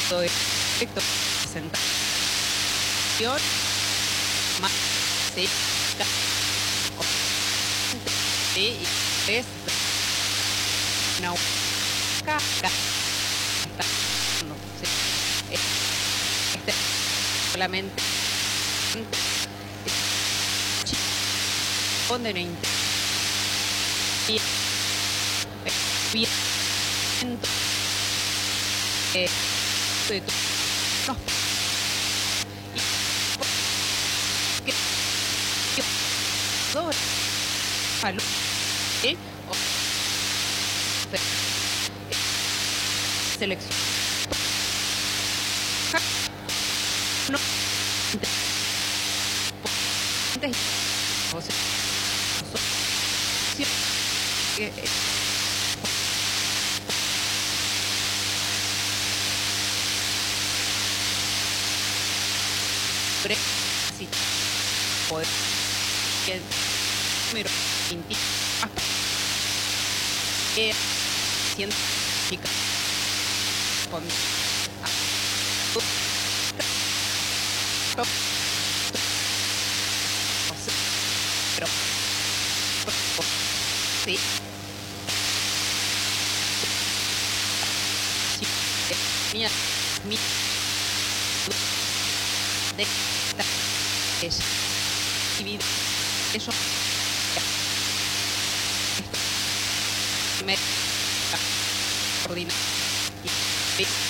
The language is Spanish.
todo efecto presentación más sí, sí, y es una cara no, sí, solamente donde no de todos los selección no si poder número científica con pero sí mía mi de es dividido eso me coordina